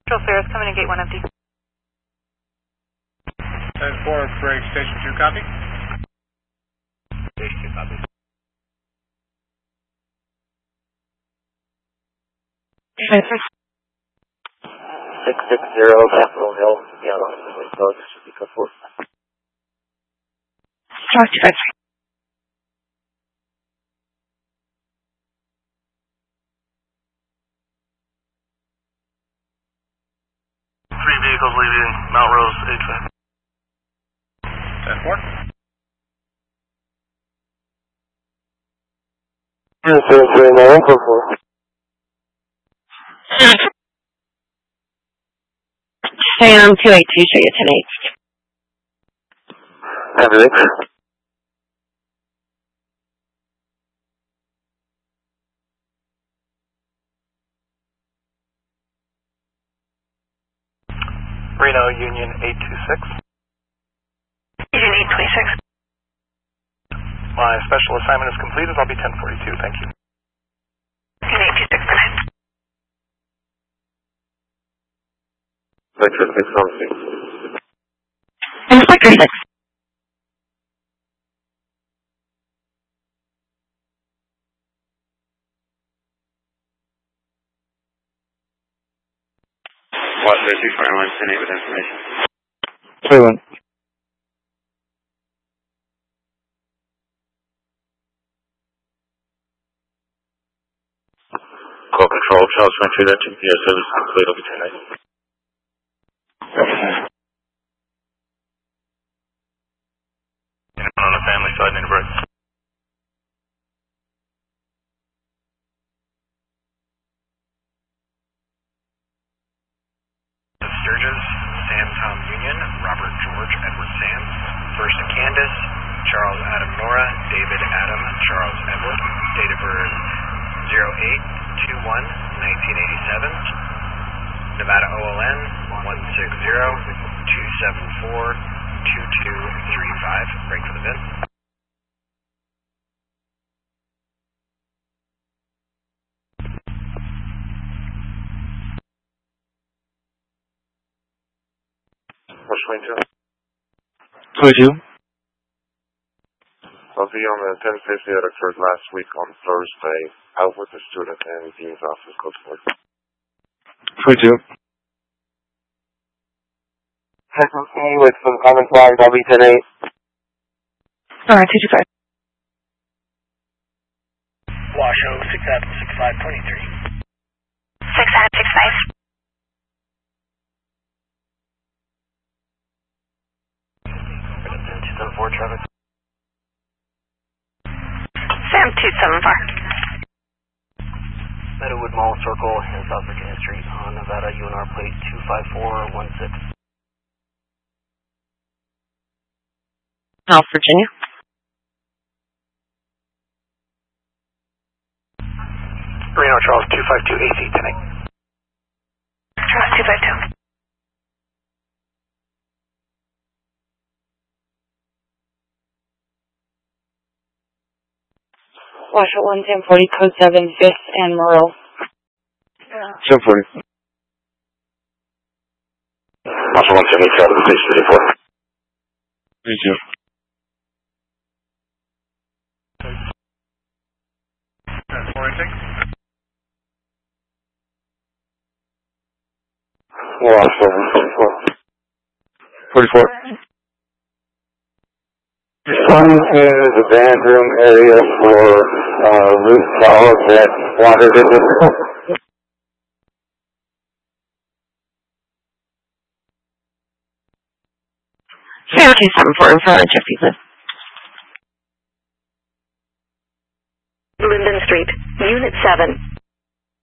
Fares coming in gate 1 empty. 10-4, break station 2, copy. Station 2, copy. 660 Capitol Hill, Seattle, this should be code 4. Talk to you. Three vehicles leaving Mount Rose HVAC. 10-4. Yes, sir, code 4. Sam 282, show you 10-8. Have it. Reno Union 826. Union 826. My special assignment is completed. I'll be 1042. Thank you. Union 826, go ahead. Vector 606. And Vector 6. What, 32 Fireline 10-8 with information? 3-1. Call control, Charles Frontier, that GPS service complete, over 10-8. On the family side, need a break. Sturgis, Sam Tom Union, Robert George Edward Sam, First and Candace, Charles Adam Nora, David Adam Charles Edward, date of birth 08/21/1987, Nevada OLN 160-274-2235, break for the VIN. What's lane 2? 22. I'll be on the 1050 that occurred last week on Thursday, out with the student and Dean's office, code 4. 22. Techno C with some common flags, I'll be 10-8. Alright, 225. Washoe 6-6523. 6-65. Traffic. Sam 274. Meadowood Mall Circle and South Virginia Street on Nevada UNR plate 25416. South Virginia. Reno Charles 252 AC tonight. Charles 252. Washoe 11040, code 7, 5th and Merle. 740. Also 170, out of the police 34. 32. Washoe 44. This one is a band room area for roof tiles that water didn't. Sam 274 in front of Jeffy's Lift. Linden Street, Unit 7.